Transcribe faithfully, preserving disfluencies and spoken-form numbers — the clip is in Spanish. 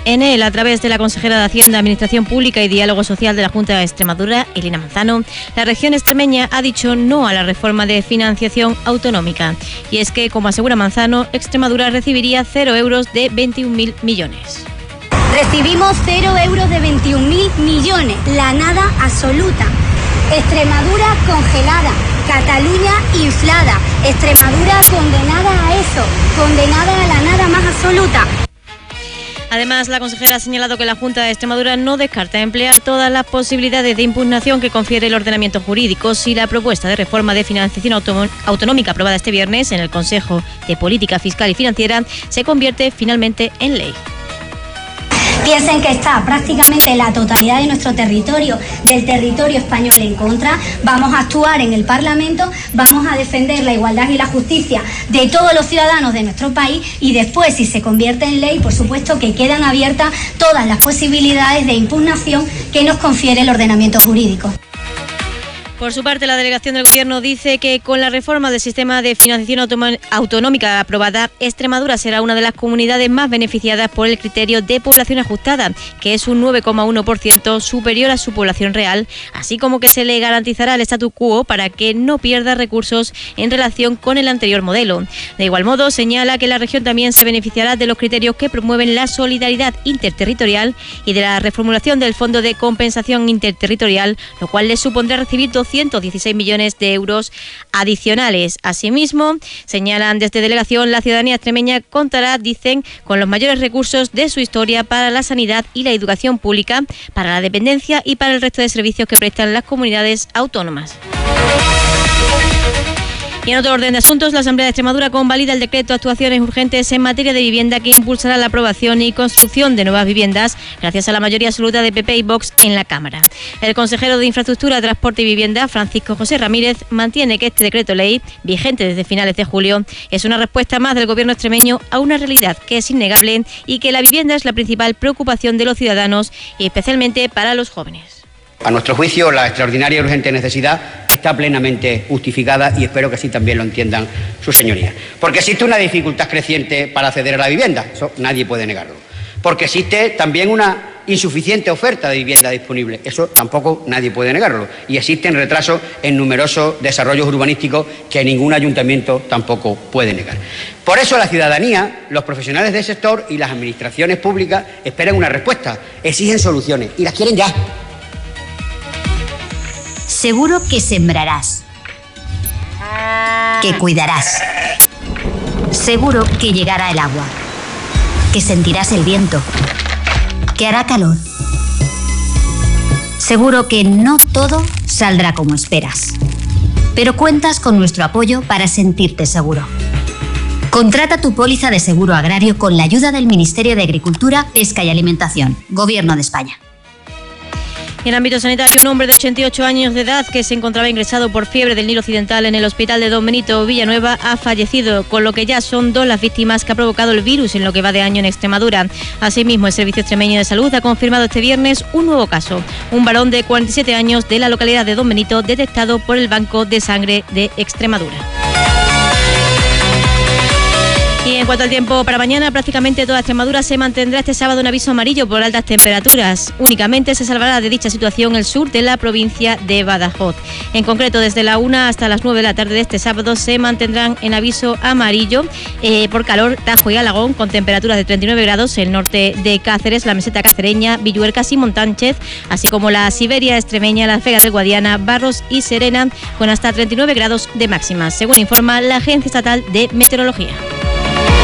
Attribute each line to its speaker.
Speaker 1: En él, a través de la consejera de Hacienda, Administración Pública y Diálogo Social de la Junta de Extremadura, Elena Manzano, la región extremeña ha dicho no a la reforma de financiación autonómica. Y es que, como asegura Manzano, Extremadura recibiría cero euros de veintiún mil millones.
Speaker 2: Recibimos cero euros de veintiún mil millones, la nada absoluta. Extremadura congelada, Cataluña inflada, Extremadura condenada a eso, condenada a la nada más absoluta.
Speaker 1: Además, la consejera ha señalado que la Junta de Extremadura no descarta emplear todas las posibilidades de impugnación que confiere el ordenamiento jurídico si la propuesta de reforma de financiación autonómica aprobada este viernes en el Consejo de Política Fiscal y Financiera se convierte finalmente en ley.
Speaker 2: Piensen que está prácticamente la totalidad de nuestro territorio, del territorio español en contra. Vamos a actuar en el Parlamento, vamos a defender la igualdad y la justicia de todos los ciudadanos de nuestro país y después, si se convierte en ley, por supuesto que quedan abiertas todas las posibilidades de impugnación que nos confiere el ordenamiento jurídico.
Speaker 1: Por su parte, la delegación del Gobierno dice que con la reforma del sistema de financiación autonómica aprobada, Extremadura será una de las comunidades más beneficiadas por el criterio de población ajustada, que es un nueve coma uno por ciento superior a su población real, así como que se le garantizará el statu quo para que no pierda recursos en relación con el anterior modelo. De igual modo, señala que la región también se beneficiará de los criterios que promueven la solidaridad interterritorial y de la reformulación del Fondo de Compensación Interterritorial, lo cual le supondrá recibir doscientos dieciséis millones de euros adicionales. Asimismo, señalan desde delegación, la ciudadanía extremeña contará, dicen, con los mayores recursos de su historia para la sanidad y la educación pública, para la dependencia y para el resto de servicios que prestan las comunidades autónomas. Y en otro orden de asuntos, la Asamblea de Extremadura convalida el decreto de actuaciones urgentes en materia de vivienda que impulsará la aprobación y construcción de nuevas viviendas gracias a la mayoría absoluta de P P y Vox en la Cámara. El consejero de Infraestructura, Transporte y Vivienda, Francisco José Ramírez, mantiene que este decreto ley, vigente desde finales de julio, es una respuesta más del Gobierno extremeño a una realidad que es innegable y que la vivienda es la principal preocupación de los ciudadanos y especialmente para los jóvenes.
Speaker 3: A nuestro juicio, la extraordinaria y urgente necesidad está plenamente justificada y espero que así también lo entiendan sus señorías. Porque existe una dificultad creciente para acceder a la vivienda, eso nadie puede negarlo. Porque existe también una insuficiente oferta de vivienda disponible, eso tampoco nadie puede negarlo. Y existen retrasos en numerosos desarrollos urbanísticos que ningún ayuntamiento tampoco puede negar. Por eso la ciudadanía, los profesionales del sector y las administraciones públicas esperan una respuesta, exigen soluciones y las quieren ya.
Speaker 4: Seguro que sembrarás, que cuidarás. Seguro que llegará el agua, que sentirás el viento, que hará calor. Seguro que no todo saldrá como esperas, pero cuentas con nuestro apoyo para sentirte seguro. Contrata tu póliza de seguro agrario con la ayuda del Ministerio de Agricultura, Pesca y Alimentación, Gobierno de España.
Speaker 1: En ámbito sanitario, un hombre de ochenta y ocho años de edad que se encontraba ingresado por fiebre del Nilo Occidental en el hospital de Don Benito Villanueva ha fallecido, con lo que ya son dos las víctimas que ha provocado el virus en lo que va de año en Extremadura. Asimismo, el Servicio Extremeño de Salud ha confirmado este viernes un nuevo caso, un varón de cuarenta y siete años de la localidad de Don Benito detectado por el Banco de Sangre de Extremadura. Y en cuanto al tiempo para mañana, prácticamente toda Extremadura se mantendrá este sábado un aviso amarillo por altas temperaturas. Únicamente se salvará de dicha situación el sur de la provincia de Badajoz. En concreto, desde la una hasta las nueve de la tarde de este sábado se mantendrán en aviso amarillo eh, por calor Tajo y Alagón, con temperaturas de treinta y nueve grados, el norte de Cáceres, la meseta cacereña, Villuercas y Montánchez, así como la Siberia extremeña, las Vegas del Guadiana, Barros y Serena, con hasta treinta y nueve grados de máxima, según informa la Agencia Estatal de Meteorología.